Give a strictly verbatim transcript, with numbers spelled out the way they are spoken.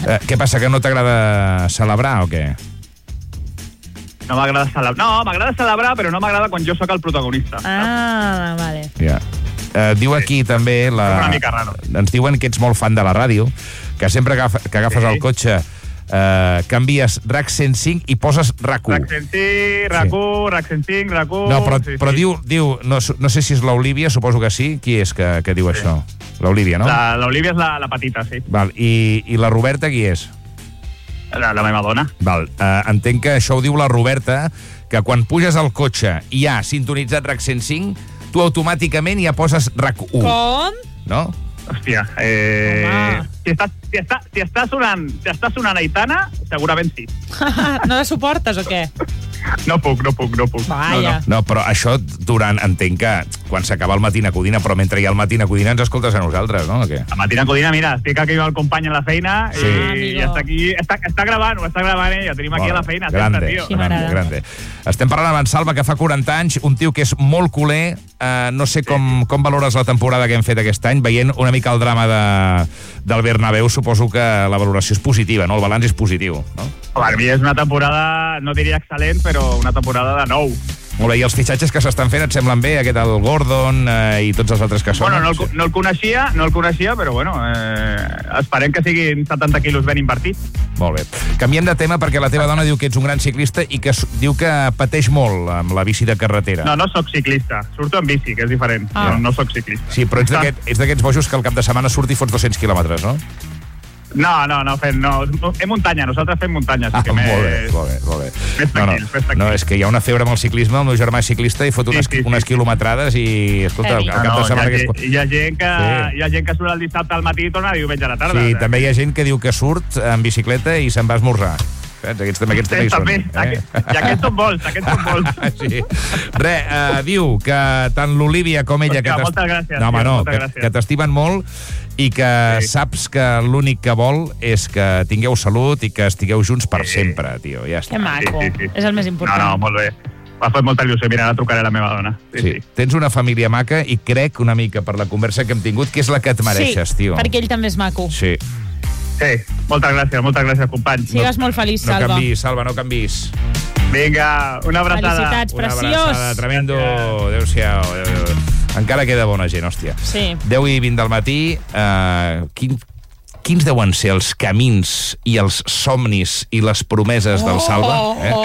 Eh, què passa, que no t'agrada celebrar o què? No m'agrada celebrar. No, m'agrada celebrar, però no m'agrada quan jo sóc el protagonista. Ah, vale. Ja. Eh, diu aquí sí. també... La... És una mica raro. Ens diuen que ets molt fan de la ràdio, que sempre que, agaf, que agafes sí. el cotxe eh, canvies RAC cent cinc i poses RAC u. RAC cent cinc, RAC u, sí. RAC cent cinc, RAC u... No, però, sí, però sí. diu... diu no, no sé si és l'Olívia, suposo que sí. Qui és que, que diu sí. això? L'Olívia, no? L'Olívia és la, la petita, sí. Val. I, I la Roberta qui és? La, la meva dona. Val. Uh, entenc que això ho diu la Roberta, que quan puges al cotxe i ha sintonitzat RAC cent cinc, tu automàticament ja poses RAC u. Com? No? Hòstia, eh... Si està, si, està, si, està sonant, si està sonant Aitana, segurament sí. No la suportes o què? No puc, no puc, no puc. Vaja. No, no. no, però això durant... Entenc que quan s'acaba el Matina Codina, però mentre hi ha el Matina Codina ens escoltes a nosaltres, no? O què? El Matina Codina, mira, estic aquí amb el company a la feina sí. i, i està aquí... Està, està gravant, ho està gravant ella. Tenim aquí a la feina. Grande, sempre, tio. Sí, grande, grande. Estem parlant amb en Salva, que fa quaranta anys, un tio que és molt culer. Uh, no sé com, com valores la temporada que hem fet aquest any, veient una mica el drama de, del Bernabéu, suposo que la valoració és positiva, no? El balanç és positiu, no? Per mi és una temporada, no diria excel·lent, però una temporada de nou. Molt bé, i els fitxatges que s'estan fent et semblen bé? Aquest, el Gordon eh, i tots els altres que són? Bueno, no el, no el coneixia, no el coneixia, però bueno, eh, esperem que siguin setanta quilos ben invertits. Molt bé. Canviem de tema perquè la teva dona diu que ets un gran ciclista i que diu que pateix molt amb la bici de carretera. No, no sóc ciclista. Surto en bici, que és diferent. Ah. No, no sóc ciclista. Sí, però ets d'aquest, ets d'aquests bojos que al cap de setmana surt i fots dos-cents quilòmetres, no? No, no, no, fem, no. Fem muntanya, nosaltres fem muntanya. Ah, que molt més... bé, molt bé, molt bé. Més tranquils, no, no, més tranquils. no, és que hi ha una febre amb el ciclisme, el meu germà és ciclista i fot unes, sí, sí, unes sí. quilometrades i, escolta, al cap no, de setmana... Hi ha, que és... hi, ha gent que, sí. hi ha gent que surt el dissabte al matí i torna diumenge a la tarda. Sí, eh? també hi ha gent que diu que surt en bicicleta i se'n va a esmorzar. Saps? Aquests també, aquests també hi són. Eh? I aquests són molts, aquests són molts. Sí. Re, uh, diu que tant l'Olívia com ella... Oscar, que moltes gràcies. No, home, no, moltes que, gràcies. que t'estimen molt i que sí. saps que l'únic que vol és que tingueu salut i que estigueu junts per sí. sempre, tio. Ja està. Que maco. Sí, sí, sí. És el més important. No, no, molt bé. M'ha fet molta il·lusió. Mira, ara trucaré a la meva dona. Sí, sí. sí. Tens una família maca i crec una mica per la conversa que hem tingut que és la que et mereixes, sí, tio. perquè ell també és maco. Sí. Sí, moltes gràcies, moltes gràcies, companys. Sigues no, molt feliç, Salva. No canvis, Salva, no canvis. Vinga, una abraçada. Felicitats, una preciós. Una abraçada, tremendo. Adéu-siau. Adéu. Encara queda bona gent, hòstia. Sí. deu i vint del matí. Uh, quin, quins deuen ser els camins i els somnis i les promeses del Salva? Eh?